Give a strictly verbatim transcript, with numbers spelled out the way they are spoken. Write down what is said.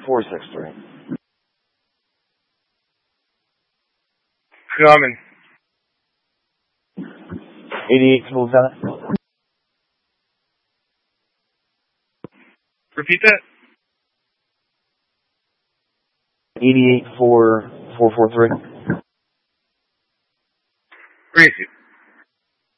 four six three. Coming. eighty-eight to Lieutenant. Repeat that. eighty-eight four four four three. Crazy.